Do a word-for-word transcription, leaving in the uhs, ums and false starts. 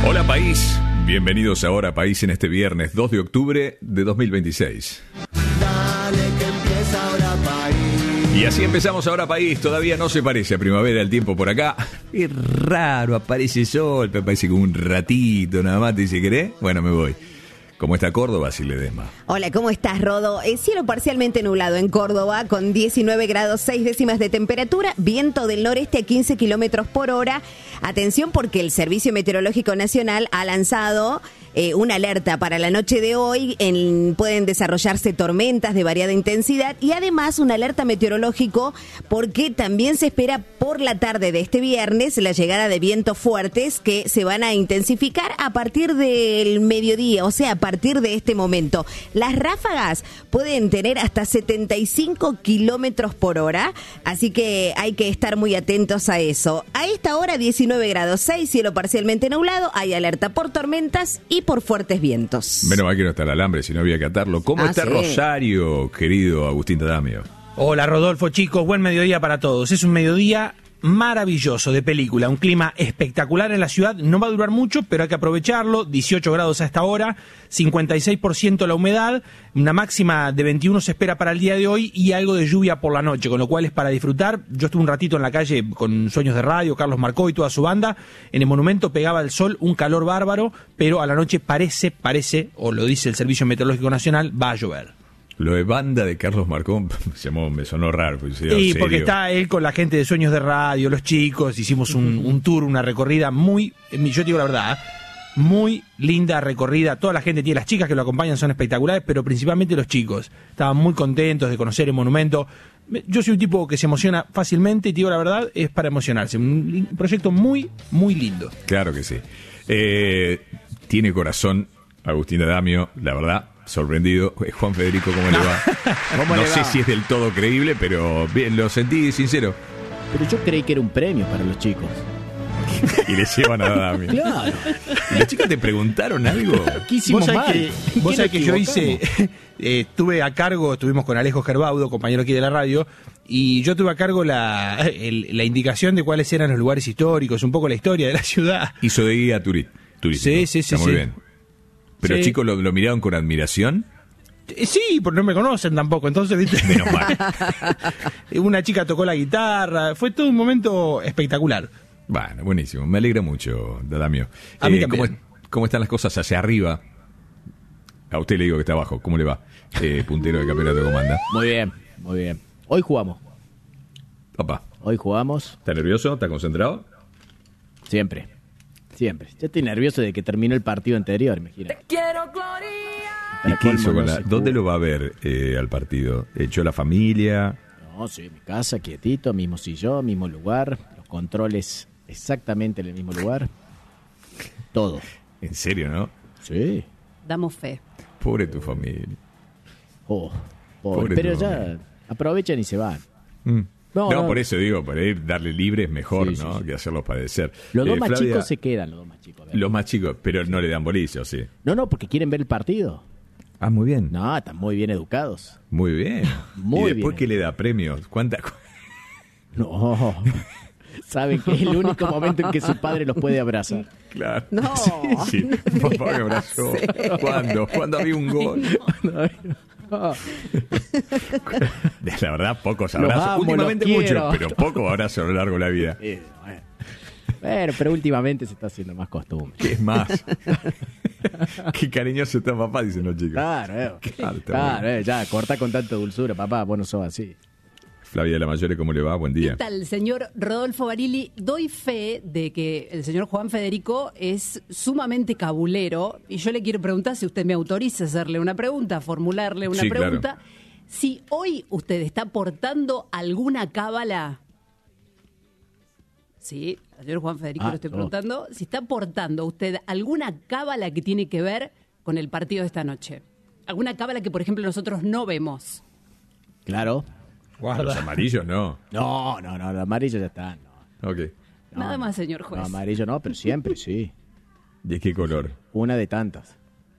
Hola país, bienvenidos a Hora País en este viernes dos de octubre de dos mil veintiséis. Dale que empieza Hora País. Y así empezamos Hora País, todavía no se parece a primavera el tiempo por acá. Es raro, aparece sol, me parece como un ratito nada más, te dice, ¿querés? Bueno, me voy. ¿Cómo está Córdoba, Siledema? Hola, ¿cómo estás, Rodo? Eh, cielo parcialmente nublado en Córdoba, con diecinueve grados seis décimas de temperatura, viento del noreste a quince kilómetros por hora. Atención porque el Servicio Meteorológico Nacional ha lanzado eh, una alerta para la noche de hoy. En, pueden desarrollarse tormentas de variada intensidad y además una alerta meteorológico porque también se espera por la tarde de este viernes la llegada de vientos fuertes que se van a intensificar a partir del mediodía, o sea, a partir de este momento. Las ráfagas pueden tener hasta setenta y cinco kilómetros por hora, así que hay que estar muy atentos a eso. A esta hora diecinueve grados seis, cielo parcialmente nublado, hay alerta por tormentas y por fuertes vientos. Menos mal que no está el alambre, si no había que atarlo. ¿Cómo Ah, está sí. Rosario, querido Agustín Tadamio? Hola Rodolfo, chicos, buen mediodía para todos. Es un mediodía maravilloso de película, un clima espectacular en la ciudad, no va a durar mucho, pero hay que aprovecharlo, dieciocho grados a esta hora, cincuenta y seis por ciento la humedad, una máxima de veintiuno se espera para el día de hoy y algo de lluvia por la noche, con lo cual es para disfrutar. Yo estuve un ratito en la calle con Sueños de Radio, Carlos Marcó y toda su banda, en el monumento pegaba el sol, un calor bárbaro, pero a la noche parece, parece, o lo dice el Servicio Meteorológico Nacional, va a llover. Lo de banda de Carlos Marcón me, llamó, me sonó raro. Pues, Sí, serio. porque está él con la gente de Sueños de Radio, los chicos, hicimos un, un tour, una recorrida muy, yo te digo la verdad, muy linda recorrida, toda la gente tiene, las chicas que lo acompañan son espectaculares, pero principalmente los chicos, estaban muy contentos de conocer el monumento. Yo soy un tipo que se emociona fácilmente y te digo la verdad, es para emocionarse, un proyecto muy, muy lindo. Claro que sí. Eh, tiene corazón Agustín Tadamio, la verdad. Sorprendido. Juan Federico, ¿cómo le va? ¿Cómo no le sé va? si es del todo creíble, pero bien, lo sentí sincero. Pero yo creí que era un premio para los chicos. Y le llevan a Tadamio. Claro. ¿Y las chicas te preguntaron algo? ¿Qué hicimos Vos sabés mal? que, ¿Qué vos nos sabés que yo hice, equivocamos? eh, estuve a cargo, estuvimos con Alejo Gerbaudo, compañero aquí de la radio, y yo tuve a cargo la, el- la indicación de cuáles eran los lugares históricos, un poco la historia de la ciudad. Hizo de guía turi- turístico. Sí, sí, sí, Está muy sí. bien. Pero Sí. chicos lo, lo miraron con admiración. Eh, Sí, porque no me conocen tampoco, entonces, ¿viste? Menos mal. Una chica tocó la guitarra, fue todo un momento espectacular. Bueno, buenísimo. Me alegra mucho, Tadamio. A mí ¿cómo, también. ¿Cómo están las cosas hacia arriba? A usted le digo que está abajo. ¿Cómo le va? Eh, puntero de campeonato comanda. Muy bien, muy bien. Hoy jugamos. Papá, Hoy jugamos ¿está nervioso? ¿Está concentrado? siempre. Siempre. Ya estoy nervioso de que terminó el partido anterior, imagínate. ¿Y Para qué hizo colmo, con no la- se ¿Dónde jugó. lo va a ver eh, al partido? ¿Echó la familia? No, sí, mi casa, quietito, mismo sillón, mismo lugar, los controles exactamente en el mismo lugar. Todo. ¿En serio, no? Sí. Damos fe. Pobre tu familia. Oh, pobre. Pobre Pero tu ya familia. aprovechan y se van. Mm. No, No, no. por eso digo, para ir darle libre es mejor, Sí, sí, ¿no? sí. Que hacerlos padecer. Los dos Eh, más Flavia, chicos se quedan, los dos más chicos. a ver. Los más chicos, pero no le dan bolilla, ¿o sí? No, no, porque quieren ver el partido. Ah, muy bien. No, están muy bien educados. Muy bien. Muy ¿Y después bien. qué le da premios? ¿Cuántas? No. Saben que es el único momento en que su padre los puede abrazar. Claro. No, Sí, sí. Papá me abrazó. ¿Cuándo? ¿Cuándo había un gol? La verdad, pocos Los abrazos. amo, Últimamente los muchos, quiero. pero pocos abrazos a lo largo de la vida. Eh, bueno. Bueno, pero últimamente se está haciendo más costumbre. ¿Qué es más? Qué cariñoso está papá, dicen los chicos. Claro, eh. Claro, está Claro, muy bien. eh, ya, corta con tanta dulzura, papá, vos no sos así. Flavia de la Mayore, ¿cómo le va? Buen día. ¿Qué tal, señor Rodolfo Barili? Doy fe de que el señor Juan Federico es sumamente cabulero y yo le quiero preguntar si usted me autoriza a hacerle una pregunta, formularle una Sí, pregunta. claro. Si hoy usted está portando alguna cábala. Sí, al señor Juan Federico Ah, le estoy no. preguntando si está portando usted alguna cábala que tiene que ver con el partido de esta noche. Alguna cábala que, por ejemplo, nosotros no vemos. Claro. Los amarillos no. No, no, no, los amarillos ya están. No, Ok. no, Nada no. más, señor juez. No, amarillo no, pero siempre sí. ¿De qué color? Una de tantas.